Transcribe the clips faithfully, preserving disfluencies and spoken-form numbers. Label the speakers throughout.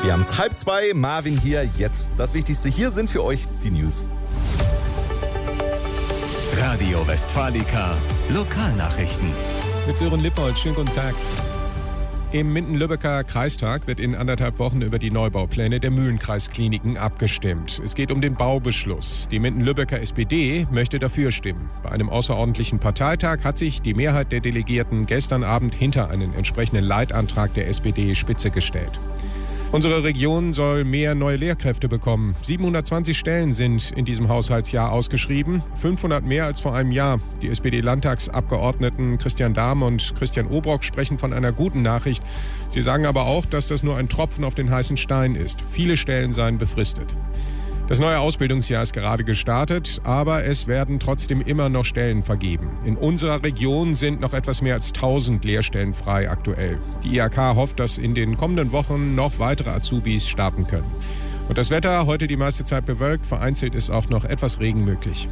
Speaker 1: Wir haben es halb zwei, Marvin hier, jetzt. Das Wichtigste hier sind für euch die News.
Speaker 2: Radio Westfalica, Lokalnachrichten.
Speaker 3: Mit Sören Lippold, schönen guten Tag. Im Minden-Lübecker Kreistag wird in anderthalb Wochen über die Neubaupläne der Mühlenkreiskliniken abgestimmt. Es geht um den Baubeschluss. Die Minden-Lübecker S P D möchte dafür stimmen. Bei einem außerordentlichen Parteitag hat sich die Mehrheit der Delegierten gestern Abend hinter einen entsprechenden Leitantrag der S P D-Spitze gestellt. Unsere Region soll mehr neue Lehrkräfte bekommen. siebenhundertzwanzig Stellen sind in diesem Haushaltsjahr ausgeschrieben, fünfhundert mehr als vor einem Jahr. Die S P D-Landtagsabgeordneten Christian Dahm und Christian Obrock sprechen von einer guten Nachricht. Sie sagen aber auch, dass das nur ein Tropfen auf den heißen Stein ist. Viele Stellen seien befristet. Das neue Ausbildungsjahr ist gerade gestartet, aber es werden trotzdem immer noch Stellen vergeben. In unserer Region sind noch etwas mehr als tausend Lehrstellen frei aktuell. Die I H K hofft, dass in den kommenden Wochen noch weitere Azubis starten können. Und das Wetter, heute die meiste Zeit bewölkt, vereinzelt ist auch noch etwas Regen möglich.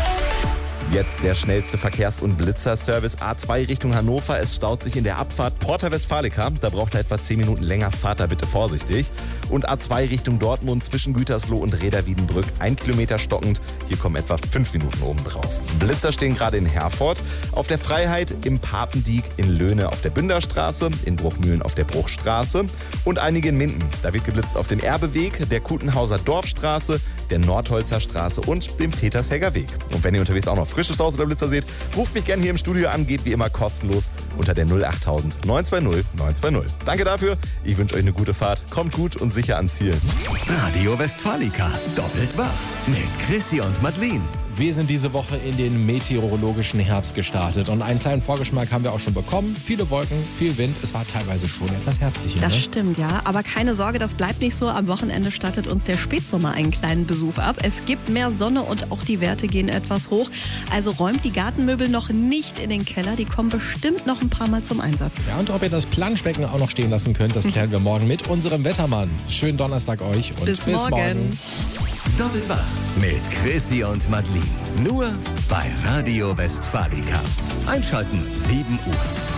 Speaker 1: Jetzt der schnellste Verkehrs- und Blitzerservice A zwei Richtung Hannover. Es staut sich in der Abfahrt Porta Westfalica. Da braucht er etwa zehn Minuten länger. Fahrt da bitte vorsichtig. Und A zwei Richtung Dortmund zwischen Gütersloh und Reda-Wiedenbrück. Ein Kilometer stockend. Hier kommen etwa fünf Minuten oben drauf. Blitzer stehen gerade in Herford, auf der Freiheit, im Papendiek, in Löhne auf der Bünderstraße, in Bruchmühlen auf der Bruchstraße und einige in Minden. Da wird geblitzt auf dem Erbeweg, der Kutenhauser Dorfstraße, der Nordholzer Straße und dem Petershegger Weg. Und wenn ihr unterwegs auch noch frische Staus oder Blitzer seht, ruft mich gerne hier im Studio an, geht wie immer kostenlos unter der null achttausend neun zwei null neun zwei null. Danke dafür, ich wünsche euch eine gute Fahrt, kommt gut und sicher ans Ziel.
Speaker 2: Radio Westfalica, doppelt wach mit Chrissy und Madeline.
Speaker 4: Wir sind diese Woche in den meteorologischen Herbst gestartet und einen kleinen Vorgeschmack haben wir auch schon bekommen. Viele Wolken, viel Wind, es war teilweise schon etwas herbstlicher.
Speaker 5: Das
Speaker 4: ne?
Speaker 5: stimmt, ja. Aber keine Sorge, das bleibt nicht so. Am Wochenende startet uns der Spätsommer einen kleinen Besuch ab. Es gibt mehr Sonne und auch die Werte gehen etwas hoch. Also räumt die Gartenmöbel noch nicht in den Keller. Die kommen bestimmt noch ein paar Mal zum Einsatz.
Speaker 4: Ja, und ob ihr das Planschbecken auch noch stehen lassen könnt, das klären wir morgen mit unserem Wettermann. Schönen Donnerstag euch und
Speaker 5: bis,
Speaker 4: bis
Speaker 5: morgen.
Speaker 4: morgen.
Speaker 2: Doppelt wach mit Chrissy und Madeline. Nur bei Radio Westfalica. Einschalten sieben Uhr.